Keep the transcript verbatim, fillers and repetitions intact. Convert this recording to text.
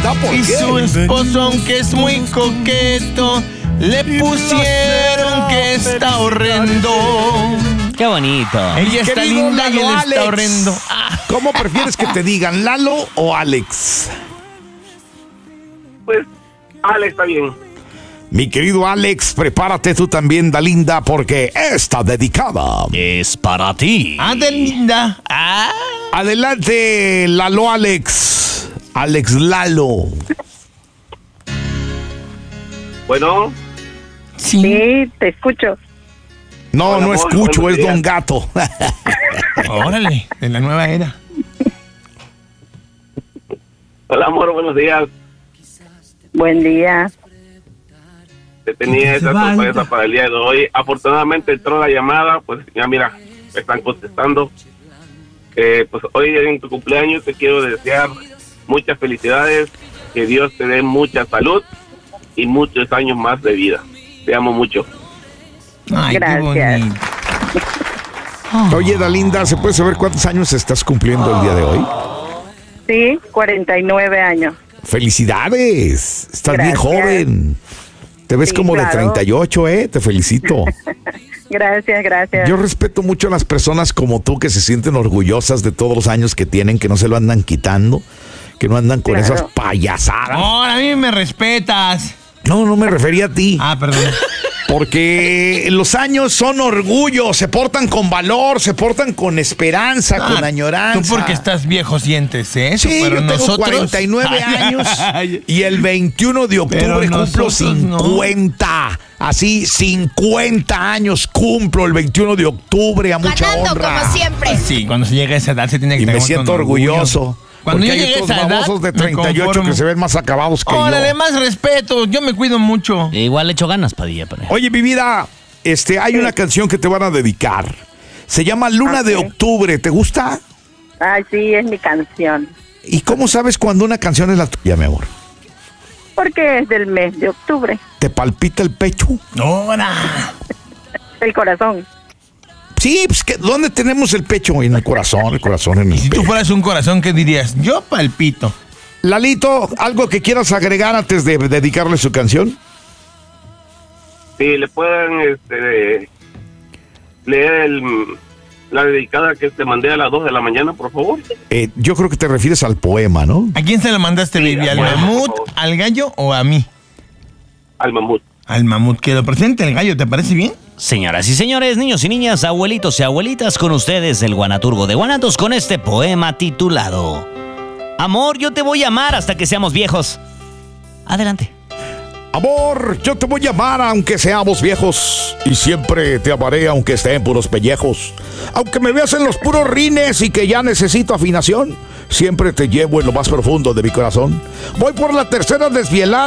pregunta por y qué. Y su esposo, aunque es muy coqueto, le pusieron que está horrendo. ¡Qué bonito! Ella está Querido linda y Lalo él Alex, está horrendo. Ah. ¿Cómo prefieres que te digan, Lalo o Alex? Pues, Alex está bien. Mi querido Alex, prepárate tú también, Dalinda, porque está dedicada. Es para ti. Adelinda. Ah. Adelante, Lalo Alex. Alex Lalo. Bueno, Sí. Sí, te escucho. No, Hola, no amor, escucho, buenos es Don días. Gato. Órale, de la nueva era. hola amor, buenos días. Buen día. Te tenía esa sorpresa para el día de hoy. Afortunadamente entró la llamada, pues ya mira, me están contestando. Eh, pues hoy en tu cumpleaños te quiero desear muchas felicidades, que Dios te dé mucha salud y muchos años más de vida. Te amo mucho. Ay, Gracias. qué bonito. Oye, Dalinda, ¿se puede saber cuántos años estás cumpliendo el día de hoy? Sí, cuarenta y nueve años. ¡Felicidades! Estás bien Gracias. joven. Te ves Sí, como de claro. treinta y ocho, ¿eh? Te felicito. Gracias, gracias. Yo respeto mucho a las personas como tú que se sienten orgullosas de todos los años que tienen, que no se lo andan quitando, que no andan con Claro. esas payasadas. Ahora a mí me respetas. No, no me refería a ti. Ah, perdón. Porque los años son orgullo, se portan con valor, se portan con esperanza, Ah, con añoranza. Tú porque estás viejo sientes eso, Sí, pero yo tengo nosotros... cuarenta y nueve años y el veintiuno de octubre Pero cumplo nosotros no. cincuenta. Así, cincuenta años cumplo el veintiuno de octubre a mucha Ganando honra. como siempre. Sí, cuando se llega a esa edad se tiene que Y me tener siento con orgullo. orgulloso. Cuando porque yo hay llegué a otros esa edad, babosos de me treinta y ocho conformo. que se ven más acabados que Órale, yo. más respeto, yo me cuido mucho. Igual le echo ganas, Padilla. Pero... Oye, mi vida, este, hay una canción que te van a dedicar. Se llama Luna de Ok. Octubre. ¿Te gusta? Ay, sí, es mi canción. ¿Y cómo sabes cuando una canción es la tuya, mi amor? Porque es del mes de octubre. ¿Te palpita el pecho? ¡Ahora! El corazón. Sí, pues, que, ¿dónde tenemos el pecho? En el corazón, el corazón en el Y si tú pecho. fueras un corazón, ¿qué dirías? Yo palpito. Lalito, ¿algo que quieras agregar antes de dedicarle su canción? Si le pueden este, leer el, la dedicada que te mandé a las dos de la mañana, por favor. Eh, yo creo que te refieres al poema, ¿no? ¿A quién se lo mandaste, Sí, baby? ¿Al bueno, mamut, por favor. al gallo o a mí? Al mamut. Al mamut, que lo presente el gallo, ¿te parece bien? Señoras y señores, niños y niñas, abuelitos y abuelitas, con ustedes el Guanaturgo de Guanatos con este poema titulado Amor, yo te voy a amar hasta que seamos viejos. Adelante. Amor, yo te voy a amar aunque seamos viejos y siempre te amaré aunque esté en puros pellejos. Aunque me veas en los puros rines y que ya necesito afinación, siempre te llevo en lo más profundo de mi corazón. Voy por la tercera desvielada.